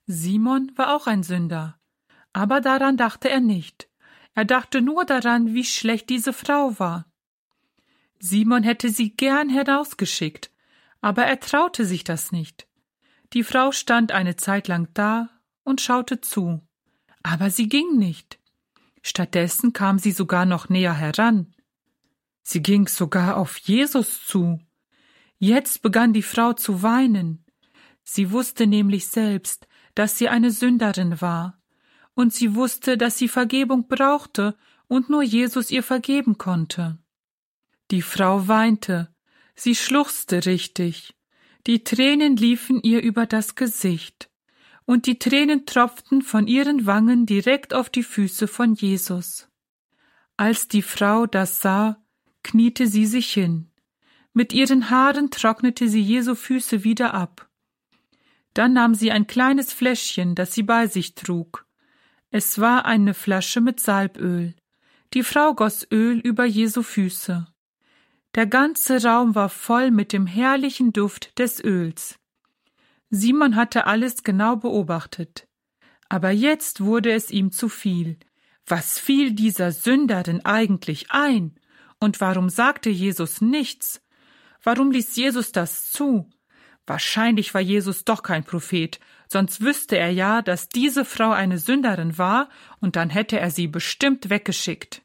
Simon war auch ein Sünder, aber daran dachte er nicht. Er dachte nur daran, wie schlecht diese Frau war. Simon hätte sie gern herausgeschickt, aber er traute sich das nicht. Die Frau stand eine Zeit lang da und schaute zu, aber sie ging nicht. Stattdessen kam sie sogar noch näher heran. Sie ging sogar auf Jesus zu. Jetzt begann die Frau zu weinen. Sie wusste nämlich selbst, dass sie eine Sünderin war, und sie wusste, dass sie Vergebung brauchte und nur Jesus ihr vergeben konnte. Die Frau weinte, sie schluchzte richtig, die Tränen liefen ihr über das Gesicht, und die Tränen tropften von ihren Wangen direkt auf die Füße von Jesus. Als die Frau das sah, kniete sie sich hin. Mit ihren Haaren trocknete sie Jesu Füße wieder ab. Dann nahm sie ein kleines Fläschchen, das sie bei sich trug. Es war eine Flasche mit Salböl. Die Frau goss Öl über Jesu Füße. Der ganze Raum war voll mit dem herrlichen Duft des Öls. Simon hatte alles genau beobachtet. Aber jetzt wurde es ihm zu viel. Was fiel dieser Sünderin eigentlich ein? Und warum sagte Jesus nichts? Warum ließ Jesus das zu? Wahrscheinlich war Jesus doch kein Prophet, sonst wüsste er ja, dass diese Frau eine Sünderin war, und dann hätte er sie bestimmt weggeschickt.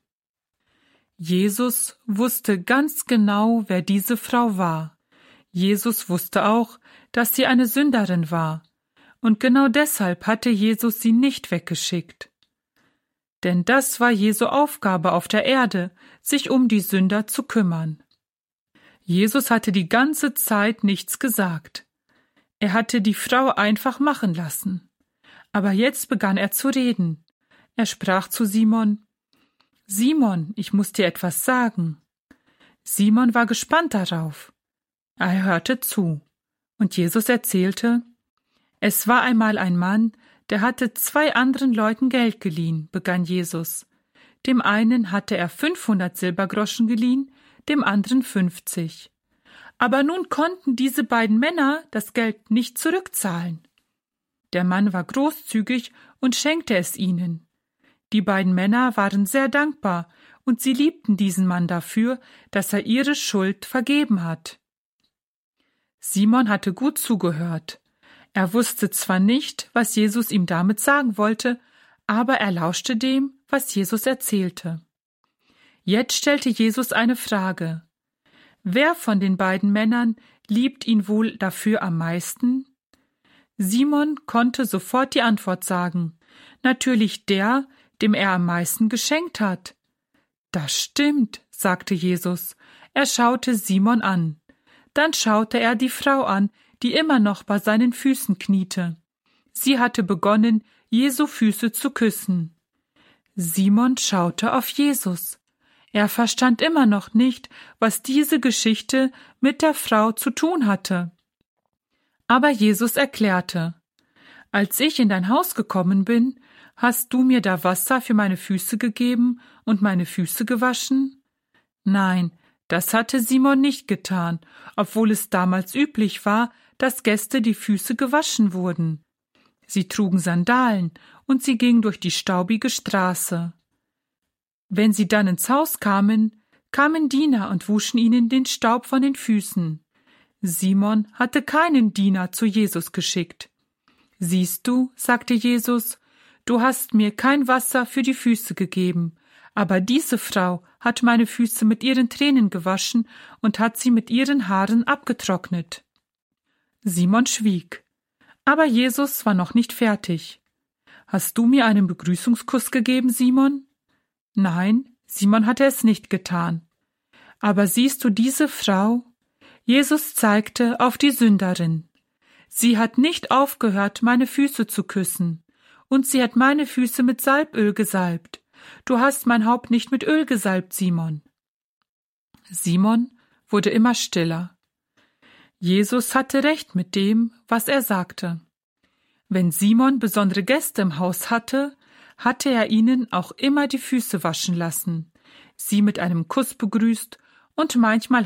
Jesus wusste ganz genau, wer diese Frau war. Jesus wusste auch, dass sie eine Sünderin war, und genau deshalb hatte Jesus sie nicht weggeschickt. Denn das war Jesu Aufgabe auf der Erde, sich um die Sünder zu kümmern. Jesus hatte die ganze Zeit nichts gesagt. Er hatte die Frau einfach machen lassen. Aber jetzt begann er zu reden. Er sprach zu Simon: »Simon, ich muss dir etwas sagen.« Simon war gespannt darauf. Er hörte zu. Und Jesus erzählte: »Es war einmal ein Mann, der hatte 2 anderen Leuten Geld geliehen«, begann Jesus. Dem einen hatte er 500 Silbergroschen geliehen, dem anderen 50. Aber nun konnten diese beiden Männer das Geld nicht zurückzahlen. Der Mann war großzügig und schenkte es ihnen. Die beiden Männer waren sehr dankbar, und sie liebten diesen Mann dafür, dass er ihre Schuld vergeben hat. Simon hatte gut zugehört. Er wusste zwar nicht, was Jesus ihm damit sagen wollte, aber er lauschte dem, was Jesus erzählte. Jetzt stellte Jesus eine Frage. Wer von den beiden Männern liebt ihn wohl dafür am meisten? Simon konnte sofort die Antwort sagen. Natürlich der, dem er am meisten geschenkt hat. Das stimmt, sagte Jesus. Er schaute Simon an. Dann schaute er die Frau an, die immer noch bei seinen Füßen kniete. Sie hatte begonnen, Jesu Füße zu küssen. Simon schaute auf Jesus. Er verstand immer noch nicht, was diese Geschichte mit der Frau zu tun hatte. Aber Jesus erklärte: Als ich in dein Haus gekommen bin, hast du mir da Wasser für meine Füße gegeben und meine Füße gewaschen? Nein, das hatte Simon nicht getan, obwohl es damals üblich war, dass Gäste die Füße gewaschen wurden. Sie trugen Sandalen und sie gingen durch die staubige Straße. Wenn sie dann ins Haus kamen Diener und wuschen ihnen den Staub von den Füßen. Simon hatte keinen Diener zu Jesus geschickt. »Siehst du«, sagte Jesus, »du hast mir kein Wasser für die Füße gegeben, aber diese Frau hat meine Füße mit ihren Tränen gewaschen und hat sie mit ihren Haaren abgetrocknet.« Simon schwieg. Aber Jesus war noch nicht fertig. »Hast du mir einen Begrüßungskuss gegeben, Simon?« Nein, Simon hatte es nicht getan. Aber siehst du diese Frau? Jesus zeigte auf die Sünderin. Sie hat nicht aufgehört, meine Füße zu küssen, und sie hat meine Füße mit Salböl gesalbt. Du hast mein Haupt nicht mit Öl gesalbt, Simon. Simon wurde immer stiller. Jesus hatte recht mit dem, was er sagte. Wenn Simon besondere Gäste im Haus hatte er ihnen auch immer die Füße waschen lassen, sie mit einem Kuss begrüßt und manchmal